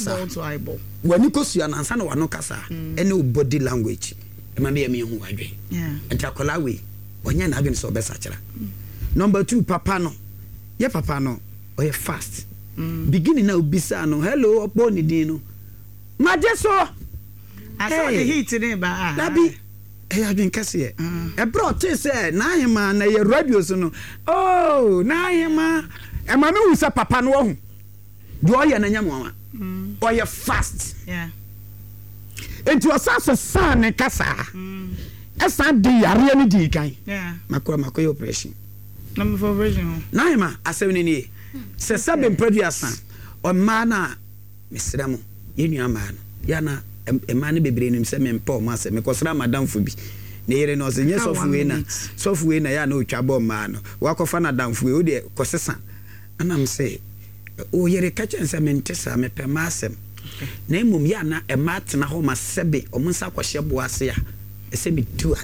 kasa wani kosua na ansa na wano kasa ene body language e ma be hu wadwe entakola we onya na adwen so be sachira number 2 papa no ye papa no oye fast beginning na obisa no hello opo ni din no maje so asa the heat ne ba labi adwen kase e bro te say na hima na ye radio so no oh na hima e ma me hu sa papa no hu do oye na nyamwa oye fast enti osasa sa ne kasa esa de yare ni di kan makoy operation number 4 operation na hima asem ni se sabe producer o ma na mesra mo yenua ma no ya na ema ne bebre nim se me mpa o ma se me kosra madam fu bi ne yere no se nye software na ya na otwa bo ma no wakofa na damfu o de kosesa anam se o yere ka chense me ntesa me pe ma asem na emom ya na ema tena ho ma sebe o munsa kwahye bo ase ya ese me di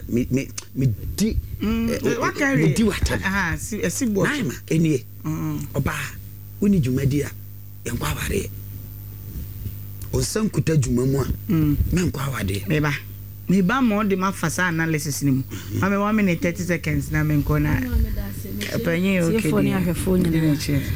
wata esi bo naima enie oba uni jumadi a yankwa ware o sankuta jumamu a menkwa wade meba mo de mafasa analysis ni mu ma me 1 minute 30 seconds na menko na penye okay phone ya phone ni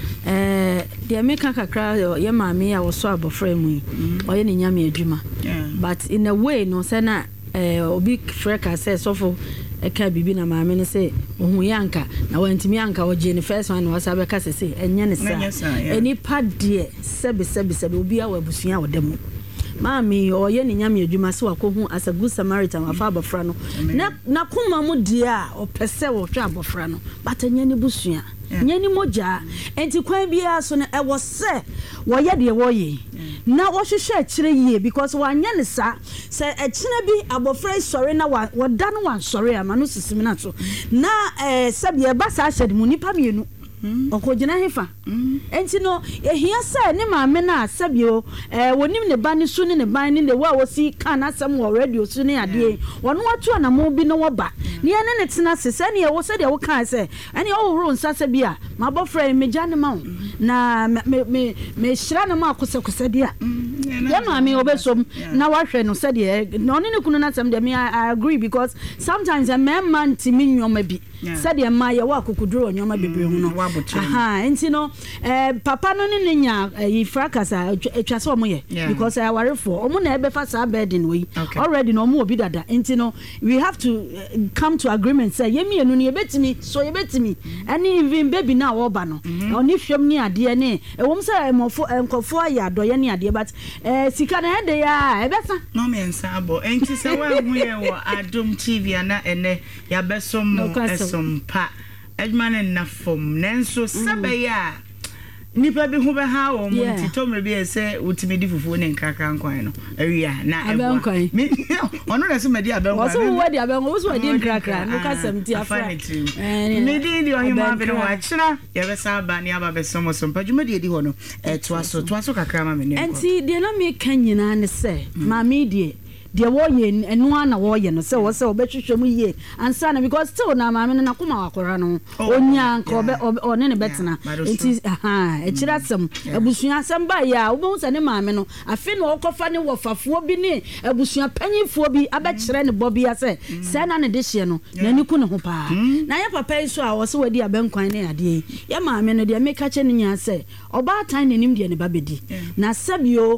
de meka kakra ye maame ya wo so abofra mu oye ni nyame adwuma but in a way no say na obi freka say so for eka bibi na maame ne say ohun yanka na wantimi yanka oje ni first one was abeka say enye ne sa eni pade sebe obi a wabusua wodem Mami oye ni nyame adwuma se wakohu as a good Samaritan afa abofra no na kuma mu dia opese wo hwe abofra no but anya ni busua nya ni moja enti kwan bia so no e wo se wo ye de wo ye na wo hwehwe akire yie because wanya ne sa se akire bi abofra sori na wo da no wan sori ama no sisimi na so na sabia ba sa hyede mu nipa mienu okogina hefa enti no ehia sa ne maame na sabio wonim ne ba ne su ne ban ne wa wosi kana sam wo radio su ne ade wono wato na mo bi no woba ne ene ne tena sese ne wo se de wo kan se ene wo horo nsa sabia ma bofra me jane ma na me shira na ma akose dia ya maame obesom na wahwe no se de no ne kunu na sam de me I agree because sometimes a man ntimi nyoma bi se de ma ye wa kokuduro nyoma bebre hu no enti no papa no ne nya ifrakasa etwa so mo ye because I worry for omo na ebefa sa burden we already no mo obi dada enti no we have to come to agreement say yemi enu ne yebetimi so yebetimi any even baby na wo ba no oni hwem ni ade ne ewom say emofo enkofo ya doye ni ade but sika na ede ya ebesa no me nsa abo enti se wa hu ye wo Adom TV na ene ya besom esompa edmane na fom nenso sabaya nipa bi hu be ha wo mu titomre bi ese utimedi fufu ne nkaka nkwan no awia na ewa ono na se medi abenkwan so wo di abenkwan wo so di nkaka no ka samti afra medi di ohima be no achira ye be sa ba ni aba be somo padwuma di ho no toaso kakra ma me ne enti de na me kan nyina ne se ma me die de wo ye enu ana wo ye no se wo se obetwetwem ye ansa na because still na maame na koma wakora no onya nka one ne betena enti ekira sem abusua sem ba ya wo se ne maame no afi na okofa ne wofafo bi ne abusua panyifo bi abekire ne bobi ase se na ne de hye no na ni ku ne ho pa na ya papa iso a wo se wadi abenkwan ne ade ya maame no de meka che ne nya se oba tan ne nim de ne babedi na sabio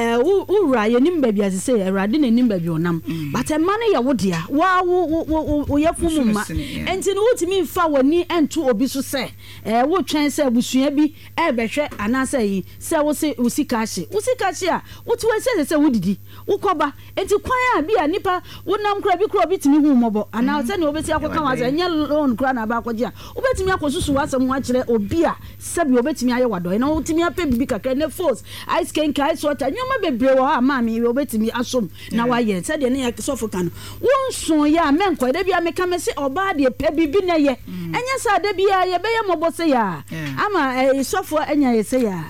ura ye nim babia se erade ne baby onam but a man ya wodia wa wo yafu mumma enti no wutimi mfa wani ento obi so se wo twen se abusua bi behwe anasa yi se wo se usikashi a wotu we se wudidi ukoba enti kwan a bi a nipa wonam kra bi kra bitimi hu mobo ana se ne obeti akoka wa se nya loan kra na ba akwaje a obetimi akosusu wasam wa kire obi a sabi obetimi aye wado na wutimi ape bibi kakra ne force ice can kai water nyoma bebre wo ha ma mi obetimi asom na wa ye said ne yakso kan wonso ya menko de bia meka me se oba de pe bibi na ye enya sa de bia ye be ye mobo se ya ama sofo enya ye se ya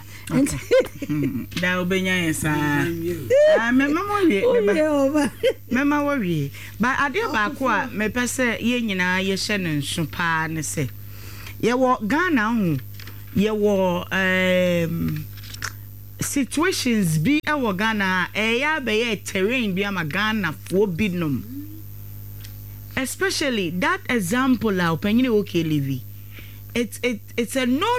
da obenya ye sa mema wo wie ba ade ba ko a me pese ye nyina ye hye ne nso pa ne se ye wo Ghana hu ye wo situations be ewo Ghana eya be terrain bi ama Ghana fo binom especially that example la opanyine okay live it's a no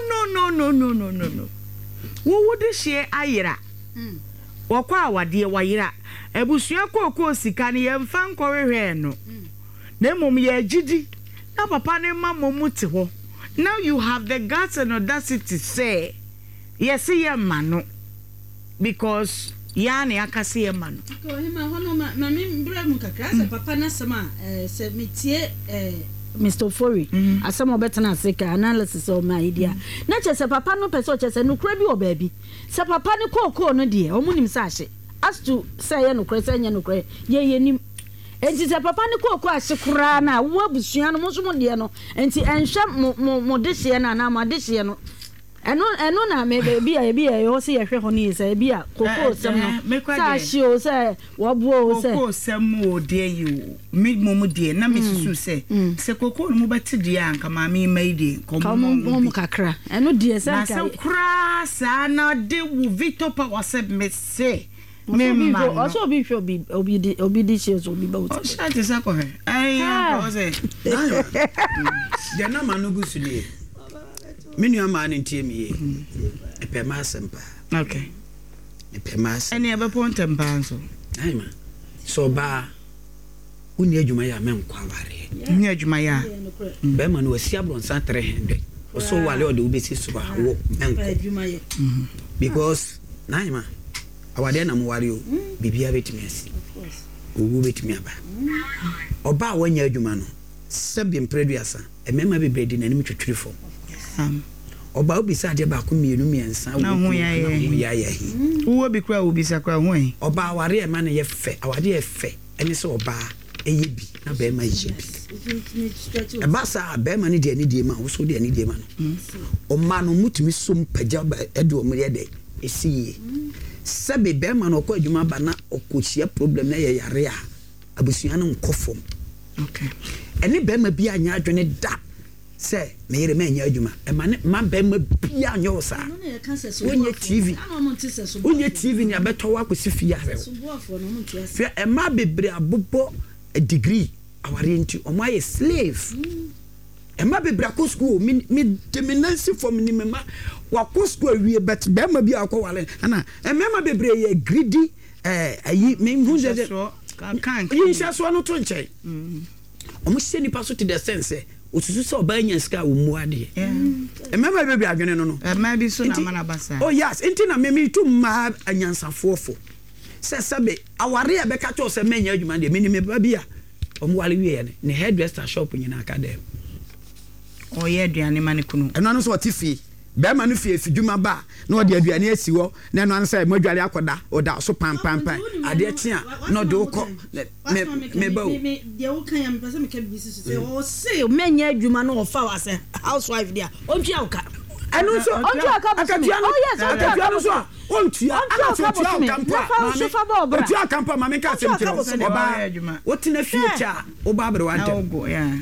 wo would share ayira wakwa awade wayira ebusua kokko sika ne yemfa nkɔrehwe no na mom ye agidi na papa ne mama muti ho now you have the guts and audacity say yes ye mano because yani akase ye mano ko hima hono ma me mbra mu kakra se papa na sama se metie Mr. Fori asama obetana aseka analysis of my idea na che se papa no pese o che se no kura bi o baabi se papa ne kokko no de o munim sa hye as to say ye no kura se nya no kura ye nim enti se papa ne kokko ahye kura na wo abusua no mo so mo de no enti enhwe mo de hye na ma de hye no eno na me bia yo se ye hwe ho ni se bia kokko sem no sa hye o se wo buo o se kokko sem o de you me mom de na me susu se kokko no mo beti de anka ma me mai de komo kakra eno de se na se kra sa na de wo Victor Power se me se me ma also obi di she so obi ba o se ati sa ko he ai ko se de na manugu sule Minu man in TME. A permassempa. Okay. A permass. Any other point and banso. Aima. So ba Unia Jumaya men quavare. Near Jumaya. Beman was Siabron San 300. Or so while the Ubisi Suba Jumaya. Because Naima, our denam wario, Bibia Vitmes. Who wait me about. Oba 1 year Jumano. Sabian Previasa, a member be bred in enemy to trifle. Oba obisa de ba ko mienu miensa wo ya wo bi kra obisa kra ho yi oba aware e ma na ye fe awade e fe eni se oba eye bi na be ma ye bi e ba sa be ma ni de ma wo so de ni de ma no o ma no mutumi som pagya e de o mre de esi se be ma no ko adwuma ba na okochia problem na ye yare a abusua no nkofom okay eni be ma bi anya adwene da say me yere me nya adwuma e ma be ma bia anya o sa onye TV ni abeto wa kwesi fia fe e ma bebre abobo a degree aware nti o ma ye slave e ma bebre ko school me dominance for me ma wa ko school awie bet be ma bia akọ wale ana e me ma bebre ye greedy ayi me hu je kan yin sha so no to nche o mo se ni paso to the sense osusu so ba nya ska wo mu ade emema bebi adwene no ma bi so na mana basa oh yes enti na me tu ma anyansafofo se sabe aware e be ka cho se menya adwuma de me ba bia o mu wale wie ne hairdresser shop nyina aka dem o ye aduane ma ne kunu eno no so otifi be ma no fie fidwuma ba na o de aduane asi wo na no ansa mo adwale akoda o da so pam ade tia no de uko me ba o de wo kan ya me pese me ka bisi so o se menya adwuma no o fa wa se housewife dia o tua uka enu so akatua no yes akatua no so o tua akatua kampa tua kampa ma me ka se mtiro oba o tina fie cha oba bre wa dem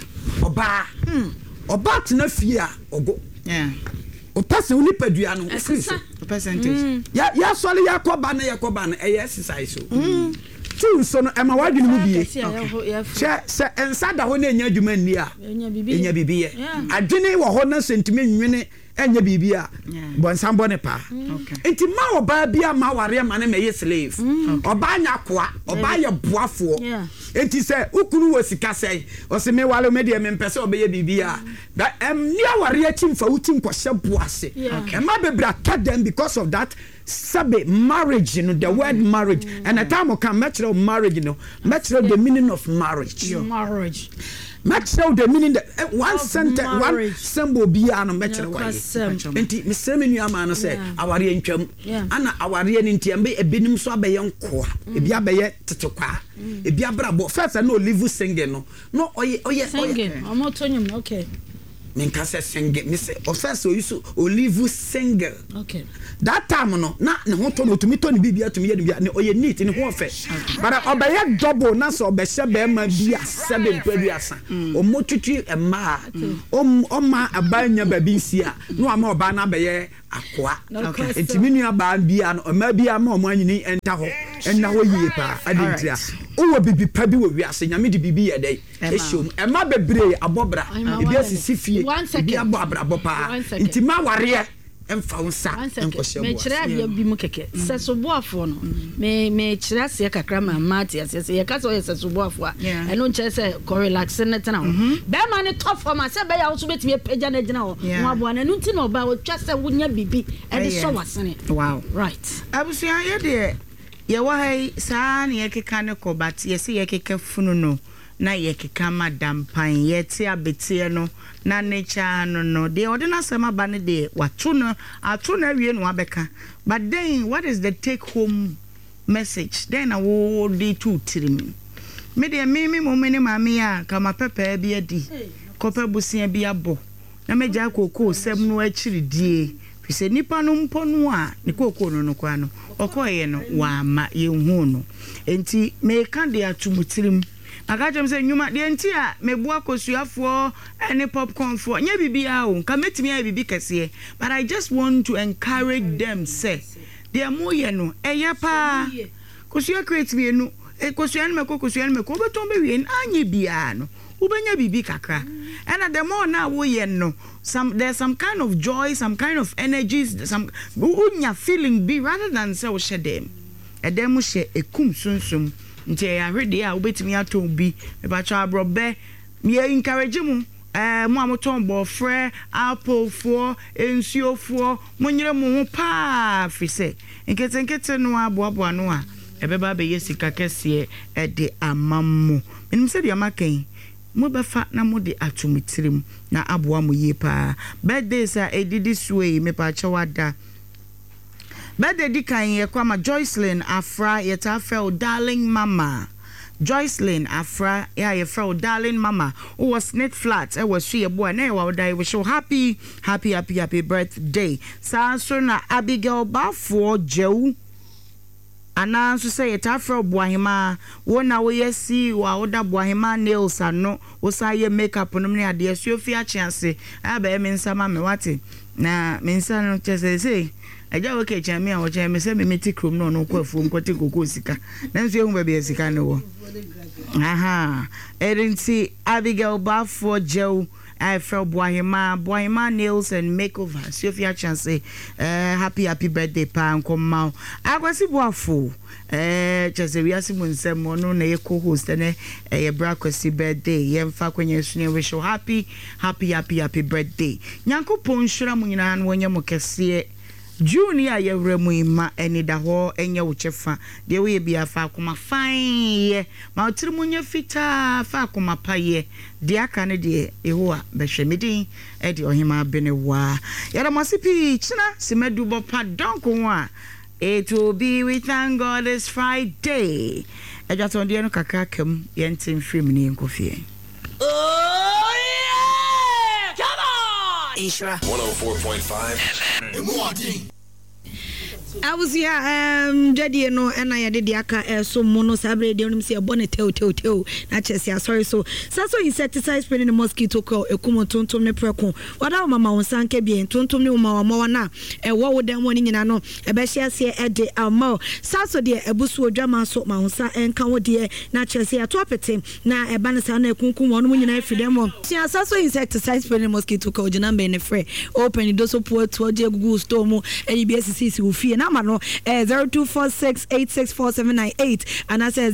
oba tina fie a ogo o pese uni padua no o percentage ya sole ya koba na exercise so tu so no e ma wadwene mu bie se ensa da ho na enya adwuma nni a enya bibie adwene wo ho na sentime nwene enya bibia bonsambo ne pa enti ma oba bia ma ware ma ne meye slave oba anya koa oba ye boafo enti se ukunu wo sika sei o se me wale me de me mpese obeye bibia da ni aware achimfa utim kwhye boase e ma bebra kadem because of that sabe marriage, you know, the word marriage, and a time will come, match marriage, you know, match the meaning of marriage. Marriage. Match the meaning that one sentence, one symbol be an match. Miss Seminu Amano said, our income, and our real intiambe, a binim swabbe young core, a biabe tetoka, a biabra, but first I know live singing, no, oh, yes, singing, I'm not telling you, okay. Minka say single. Me say first you so olive single. Okay. That time no na ne ho to no to me to ne bibia to me ye bibia ne oye neat ne ho fe. But obeye double na so obehye be ma bia 7 asa. O motwitwi ema. O ma abanya ba bi nsia. No ama oba na beye akoa. Enti menu aba bia no ma bia ma omo anyini enta ho. Enna ho yie pa adentia. O wo bibi pa bi wo wiase nyame de bibi ye dai. Ehom ema bebre abobra. Ebi asisi fie. Ebi abo abrabo pa. Enti ma ware emfa unsa enkohye bo. Me kire ade bi mu keke. Sesoboafo no. Me kire ase kakra ma mate ase ye ka so ye sesoboafo a. Eno nche se ko relax ne tena ho. Be ma ne top form ase be ya wo so betime pagya na gina ho. Mo abo na nu nti na oba wo twa se wonya bibi e de so wasene. Wow. Right. Abusia ye de ye wa hai sa na ye keka ne ko bat ye se ye keka funu no. Na ye keka madam pan ye ti abetie no na nature no de odina sema ba ne de watu no atu na wie no abeka. But then what is the take home message then I wo de to tirim me de me mo me ne mame a kama pepe bi adi kopa busia bi abo na meja kokoo sem no achiridie fi se nipa no mpo no a ne kokoo no kwa no okoye no wa ma ye hu no enti me kan de atumutirim agajem se nyuma de enti a mebu akosuafo any popcorn for nya bibia o nka metimi a bibi kese but I just want to encourage them say they are moye no eye pa kosua create me no kosua no meko beton be wi anye bia no ubenya bibi kakra and the more now wo ye no there's some kind of joy, some kind of energies, some unya feeling be rather than say wo she dem edem she ekum sunsum nti ya hwede a obetimi aton bi me ba cha brobe me encourage mu mo amoton bo frɛ apple for ensuo for monyere mu ho pa fise nkete no aboabo no a ebeba be yesika kese e de amammo menim se de amakan mo befa na mo de atumitirim na aboa mo yie pa birthdays a edidi suwe me pa cha wada birthday dikan ye kwama Joycelyn Afra yeta fel darling mama Joycelyn Afra ya ye fel darling mama who was knit flat e was she boy na wa die we show happy birthday so na Abigail Bafo Jew ana so say yeta fel boahima wo na wo yesi wa oda boahima nails ano wo say ye makeup no ne ade so fi a chance aba me nsama me wate na me nsa no chese say eja wo ke chame a wo chame se me meti krom no no kwafu nkwati kokko sika na nso ehun ba be sika no wo aha erinti Abigail Bafo Jew I felt boahima nails and makeover so if you chance happy birthday pa nkomma akwasi boafo chese we asimu nsem no na ye co-host ne ye brakwasi birthday ye mfa kwenye sune wish you happy birthday nyankopon hwira mu nyina no wonye mo kese Junior ye wremu ima eni da ho enye wo chefa de we bia fa akoma fine ma otirimu nya fita fa akoma paye de aka ne de ehoa behwemedin e de ohima benewa yara masipi china simedu bo padonko wa it will be we thank God this Friday ejaton de no kakra kam ye ntim film ni nkofie oh yeah come on Ishra 104.5 I was here jadi no and I did the aka so mono sabre de onum se ebone teo na chese sorry so insecticide spraying the mosquito coil ekumo tontom ne preko wada mama won sanke bien tontom ne mama wa na wo dan woni nyina no ebe hia se e de ama saso de ebusu odwama so ma won enka wo de na chese ato apete na eba ne sa na ekunkun wonum nyina afidemo tia saso insecticide spraying the mosquito coil jina be ne free open do so po to de Google store mu e BSCC wo fie na ma no 0246864798 and I say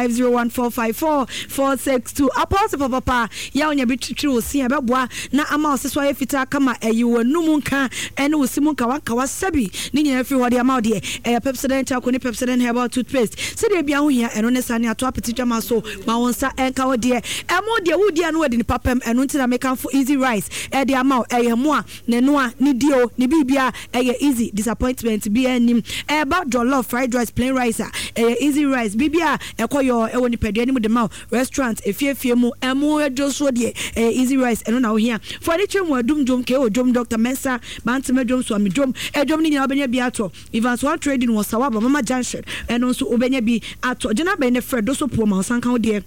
0501454462 apostle papa ya onya bitwitwi osi abeboa na ama oseso ayefita kama eyiwonum nka ene osimu nka wakawa sabi ni nyina fi hode ama ode Pepsodent akoni Pepsodent herbal toothpaste se de bia ho hia eno ne sane ato apetitwa ma so ma wonsa enka ode emo de wudi anu ode ni papam eno ntina make for easy rice e de ama eyemo a ne no a ni dio ni bibia eye easy disappointment bia enim about jollof fried rice plain rice easy rice bibia ekoyo ewo ni pedua ni mu de ma restaurant efiefie mu emu ejo so de easy rice eno na wo hia for the trim wadum jom ke o jom Dr. Mensa bantima jom so amijom ejom ni nyina obenya bi ato Evans One Trading was Sawaba Mama Junction eno so obenya bi ato jena be ne Fred do so po ma sanka wo de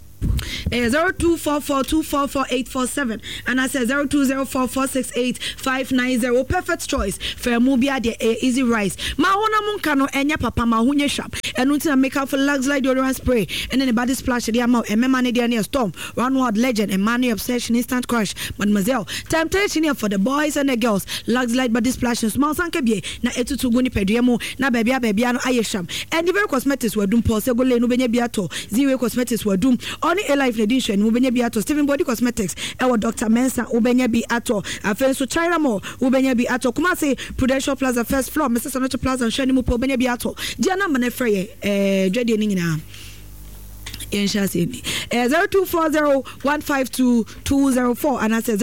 0244244847 and I said 0204468590 perfect choice for mubia de easy rice ma wona munka no enya papa ma hunye sharp enu ntina make up for Lux Light deodorant spray and then the body splash the amount and mema ne de near storm Runward Legend and Money Obsession Instant Crush Mademoiselle temptation here for the boys and the girls Lux Light body splash and small sanka bie na etutu guni peduemo na bebia no aye sham and the very cosmetics wadum pose go le no benya biato zero cosmetics wadum Only a life edition ubenya bi ato Steven Body Cosmetics ewo Dr. Mensa ubenya bi ato afenso China Mall ubenya bi ato kuma say Prudential Plaza first floor Mr. Sanocho Plaza shani mu po ubenya bi ato dia na mane freye dwede ni nyina 0240152204 and I said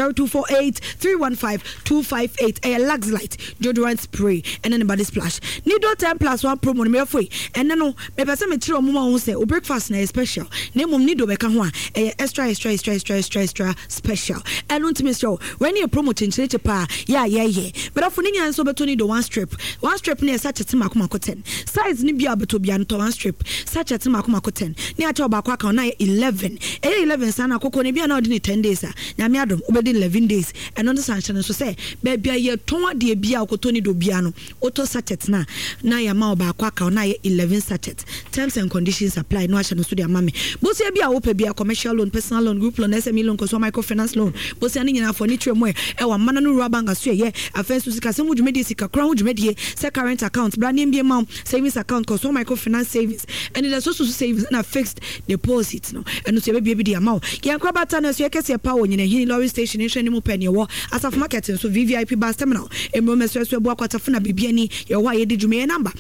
0248315258 Lux Light deodorant spray and then the body splash Nido 10+1 promo me free and then no me person me tire omo won say o breakfast na special na mum Nido be ka ho extra special and don't miss show when you promo chinchire pa yeah but of ni nyan so beto Nido one strip na such a tema akoma 10 size ni bia beto bia no one strip such a tema akoma 10 ni acha kwa ka na 11 sana kokko ne bia na odini 10 days nyame adom obedi 11 days and on the sanction so say bia ye ton ade bia okoto ni do bia no oto sachet na ya ma oba kwa ka na 11 sachet terms and conditions apply no acha no so dia mame bosia bia wo pe bia commercial loan personal loan group loan SME loan so microfinance loan bosia ni nyina for ni trem e wa mana no ruwa banga so ye afenso sika se mudwumedi sika kra mudwumedi se current account branding bia ma savings account so microfinance savings and it also savings na fixed deposits no and so be the amount yanko batana so yekese pa wonyine hini lorry station nhwe ni mu pene wo asaf market so VVIP bus terminal emro meso so bu akwatafo na bibia ni ye wa ye dijume number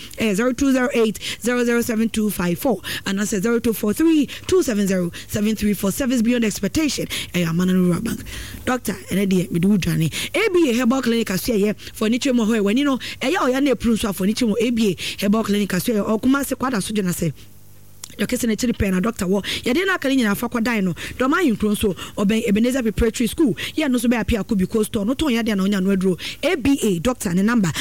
0208007254 and I said 0243270734 service beyond expectation amana no bank doctor ene de medu dwane ABA herbal clinic aso ye for niche mo ho wani no ya na epru so for niche mo ABA herbal clinic aso ye okuma se kwada so jena se Dokese ne chiri pen na doctor wo ye de na aka nyina fa kwadan no do ma yinkron so oben Ebenezer Preparatory School ye no so be apia ko because store no ton ye de na onya no aduro ABA doctor ne number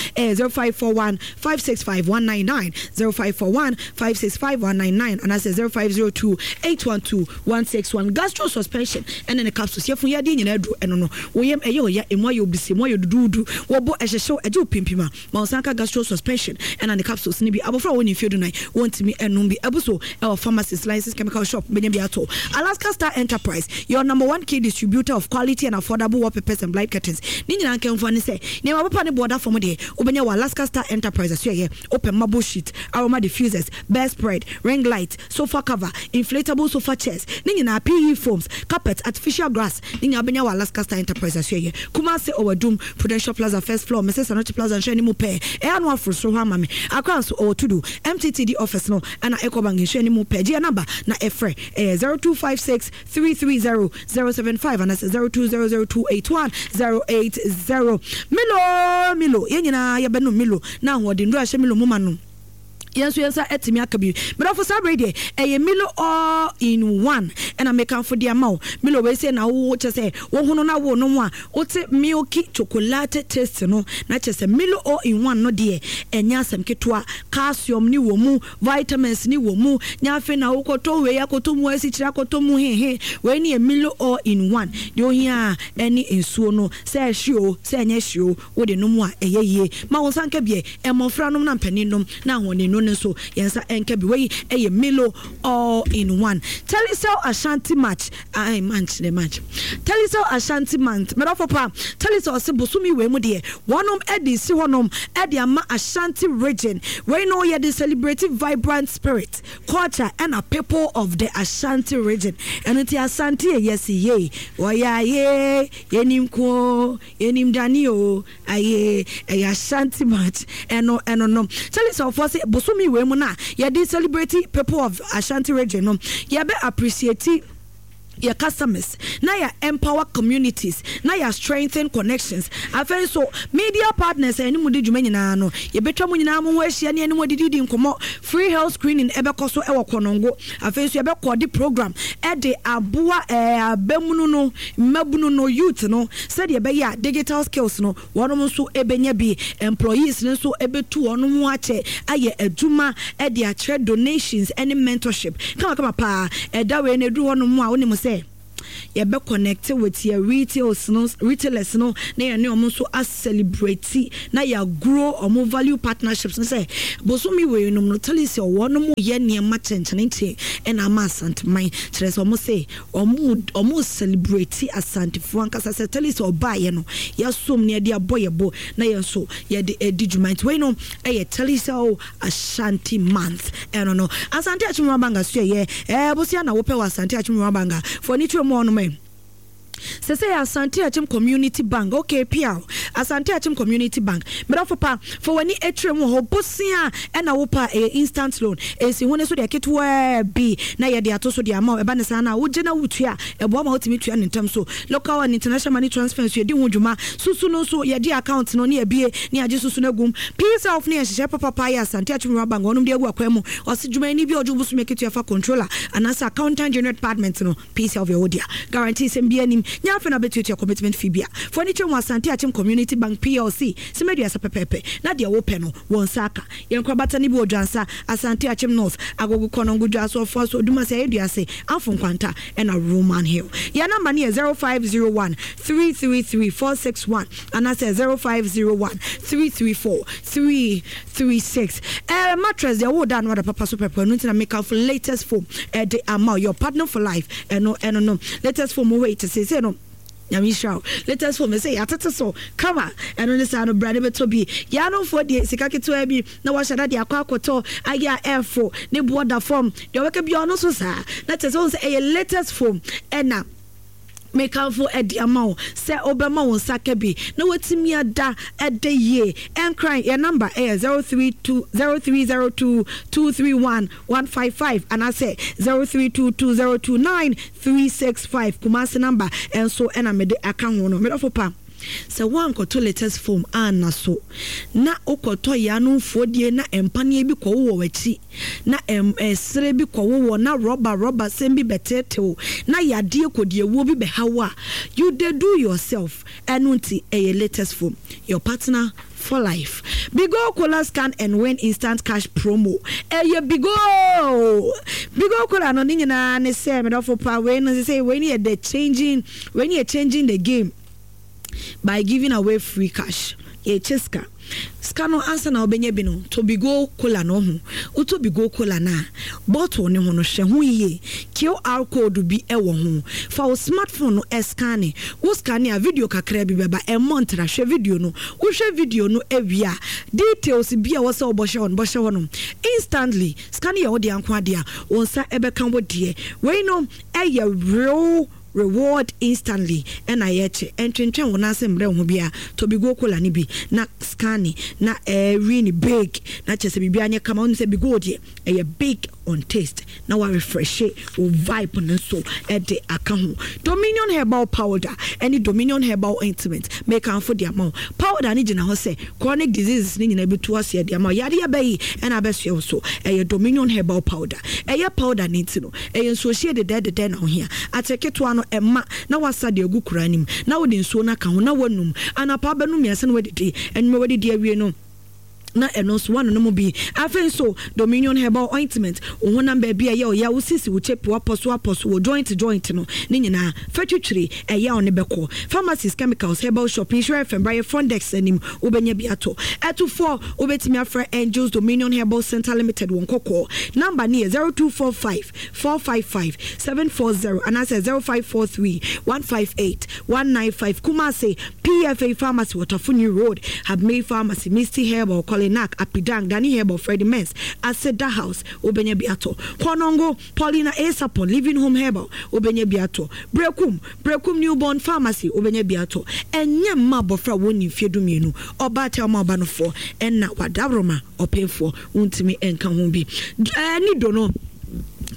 0541565199 0541565199 and I say 0502812161 gastro suspension and then the capsules ye fun ye de nyina aduro eno no wo yem eye oya emo ye obisi mo ye dudu wo bo ehyehyw eje opimpima ma osanka gastro suspension and then the capsules ni bi abofra woni fiedu nan wonti mi enum bi abuso our pharmacist license chemical shop Benyabiato Alaska Star Enterprise your number one key distributor of quality and affordable wallpapers and blind curtains ni nyina nkan fo ne say ne ma papa ne border from there obenya wa Alaska Star Enterprise so here open marble sheet aroma diffusers bed spread ring light sofa cover inflatable sofa chairs ni nyina PE foams carpet artificial grass ni nyina obenya wa Alaska Star Enterprise so here Kumasi Owadum Prudential Plaza first floor Mrs. Sanochi Plaza shani mu pe anu afro so ha mame akran so Otudu MTTD office no ana Ecobank shani mu page number na efre 0256330075 and that's 0200281080 Milo yenyina ya benu Milo na ho de ndo ahye Milo mu manu yensa etimi akabi but for some radio Milo all in one and I make am for the amount Milo we say na wo say wo hono na wo no mu a wote milky chocolate taste no na say Milo all in one no de enya asem ketwa calcium ni wo mu vitamins ni wo mu nya fe na wo koto we yakoto mu asichira koto mu he we ni Milo all in one de ohia eni ensuo no say hio say enya hio wo de no mu a eyeye ma wo sanka bie emofra no na mpanin no na ho ne no so yensa enka bi we Milo all in one Telecel Ashanti match the match Telecel Ashanti month me for pa Telecel se bosumi we mu de wonom edi si wonom edi ama Ashanti region we know ye the celebrative vibrant spirit culture and a people of the Ashanti region and it Ashanti yes ye oya ye yenim ko yenim danio aye Ashanti match no Telecel for se me we mu na ye dey celebrate people of Ashanti region no ye be appreciate your customers, now you empower communities, now you strengthen connections. I feel so media partners and you did you mean no you better when you where she and what did you come out free health screening ebekoso ewa konongo. I feel so you better the program at the abua bemuno mabuno youth no said you be ya digital skills no one so ebenye be employees no so ebe to one muache aye eduma e dia trade donations any mentorship come pa that way na do one mu a woni say you be connected with your retailers no na you know so as celebrate na you grow or more value partnerships no say bosomi we no tell you say one mu ye niam chenchenenti and amasant my tres almost say almost celebrate asantifo ankasa say tell you say oba ye no ya som ne dia boyebo na ye so ye de edijumant we no e tell you say Ashanti month and no Asante Achimwa Banga so ye bosia na wo pe Asante Achimwa Banga for ni twe mo no me say Asante Achim Community Bank okay pia Asante Achim Community Bank me do for when etrem ho bosia e na wo pa instant loan e si woni so de ketwa bi na ye de atoso de ama e ba ne sa na wo gina wutua e bo ma otimi tua nentam so local and international money transfer so ye di hodwuma susu no so ye di account no ne ebie ne age susu na gum peace of ne hye papa ya Asante Achim Bank onum de agu akwam o se dwuma ni bi ojo busu make tua fa controller and as accountant general department no peace of your odia guarantee sem bi anim nya fe na betu your commitment fee bia for ni twa Asante Achim Community Bank PLC semedua sa pepepe na de wo pe no won saka yen kwa bata ni bi odwansa Asante Achim North agogo konongo dwaso for so duma say edua say afon kwanta and a Roman Hill ya number ni 0501 333 461 and I say 0501 334 336 mattress they would done what papa super no to make out for latest form the amount your partner for life and no latest form wait to say no Yamisha, let us for me say atata so come on and on the sound of brother to be yano for the sikaki to ebi na wa shada dia kwakoto aya airfo ne border form the work be on so sa that is also a latest form and now make out for at the amount say obama won sakabi no wetimi ada ede ye and crying your number is 0302231155 and I say 0322029365 Kumasi number and so and I made account no me for pa se wan ko to latest form ana so na okoto ya no fodie na empane bi ko wo wachi na esre bi ko wo na rubber sem bi betetew na yade kodie wo bi be hawa you dey do yourself enunti a latest form your partner for life. Bigo Cola scan and win instant cash promo. Bigo Cola no ni na ne say me do for power when say when you changing the game by giving away free cash. Cheska Scano answer na obenye bi no to Bigo Cola no ho uto Bigo Cola na bottle ne ho no hwe ho ye QR code bi e wo ho fa o smartphone no scan wo scan a video kakra bi beba e montra hwe video no wo hwe video no ewia details bi a wo se oboshe won no instantly scan ye wo de anko ade a won sa ebe kan wo de we no e ye real reward instantly and I yeche entwentwen wona sembre ho bia to Bigo Cola ni bi na scanning na really big na chese bibia anya kama on se Bigo de e big on taste na wa refresh o vibe on so e de aka ho Dominion herbal powder any Dominion herbal ointment make am for the amount powder ni gina ho se chronic diseases ni nyina betu ase de amount yade abai and abeso so e Dominion herbal powder e powder ni tino e so share de na ho hia ateketo Emma na wasa de agu kuranim na wo de nsuo na ka ho na wanum anapa ba no miase no wadidi enme wadidi awie no na enos one no mo bi afen so Dominion herbal ointment o ho number bia ye o ya wo sisi wo chepe aposo wo joint no ni nyina fatwitwiri ya on beko pharmacies chemicals herbal shop insure FM by Fondex anim obenya bi ato eto 4 obetimi afra Angels Dominion Herbal Center Limited won kokko number ni 0245 455 740 and I say 0543 158 195 Kumasi PFA Pharmacy Waterfuni Road have made pharmacy Misty Herbal Nak Apidang Dani Hebo Freddy Mens Aseda House Obenya Biato Konongo Paulina Esapon Living Home Herbal Obenya Biato Brekum Newborn Pharmacy Obenya Biato Enye mabofra woni fiedumienu Obata mabano for enna wadabroma opefo untimi enka ho bi ni dono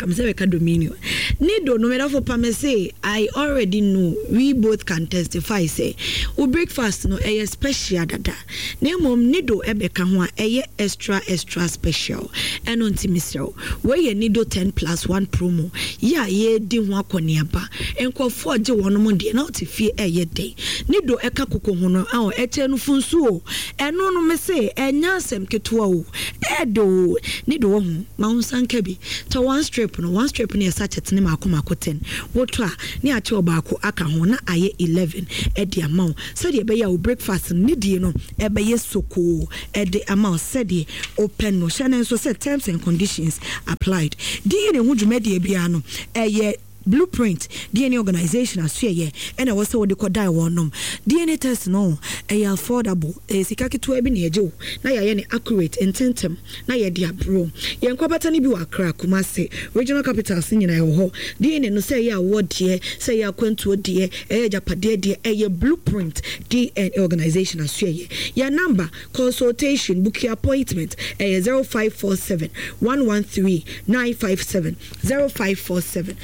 come say dominion nido no matter for pame say I already know we both can testify say we breakfast no special dada na mom nido ebeka ho a extra special eno ntimisro we ye nido 10+1 promo ya ye di ho akoniaba enkofo je wono de na otifie day nido eka kokko no a etenu funsuo eno no me say enya asem ketua o edo nido ho ma unsanka bi to one strip no ne sachet ne makoma 10 woto a ne ache obaako aka ho na aye 11 e de amount so de be ya o breakfast ne die no e be ye soko e de amount said the open no channel so set terms and conditions applied die ne hu dwumade bia no ye blueprint DNA organization asye and I was so the kodai wonom DNA test no affordable sika keto bi na yeje na ya ne accurate intentem na ye dia bro ye nkobata ni bi wa kra Kumasi regional capitals nyina ye ho DNA no say ya award ye say ya kwantuo de japade de ye blueprint DNA organization asye ya number consultation book your appointment 0547 113 957 0547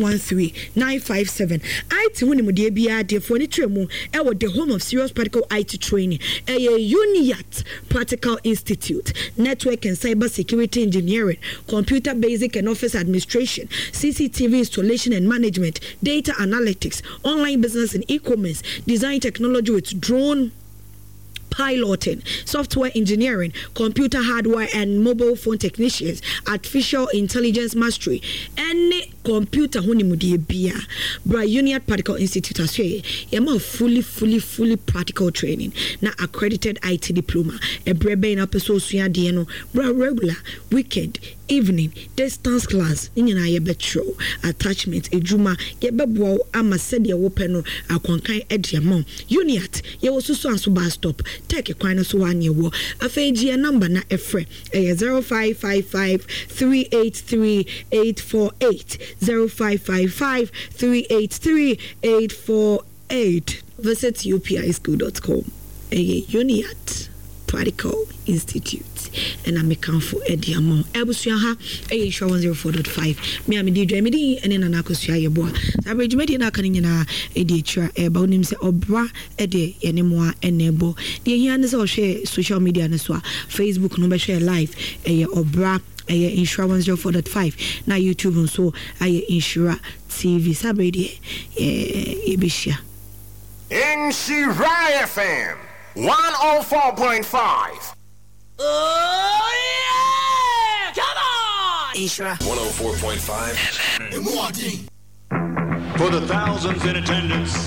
113-957. IT woni de bia de for ni tremu e wo the home of serious practical IT training UNIAT Practical Institute, network and cyber security engineering, computer basic and office administration, CCTV installation and management, data analytics, online business and e-commerce, design technology with drone piloting, software engineering, computer hardware and mobile phone technicians, artificial intelligence mastery, any computer honeymoon bia bra Union Practical Institute asye yama fully practical training na accredited IT diploma e brebe na peso sua de no bra regular weekend evening distance class nyina ye betro attachment ejuma ye bebo ama sede wo pe no akwankan ediamon Uniat ye wo susu anso bus stop take kwan so anye wo afeji number na efre 0555 383 848 0555 383 848 visit upischool.com Uniat Practical Institute and I'm a for Eddie Amon Ebusuaha a show 104.5 me am DJ Medi and in an akosia yeboa average media kanina editra eba onim se obra ede yenemoa enebo de hia ne so share social media ne so Facebook no be share live obra Insura 104.5 na YouTube so Insura TV sabredi ebishia Insura FM 104.5. Oh yeah! Come on! Insura 104.5 FM. For the thousands in attendance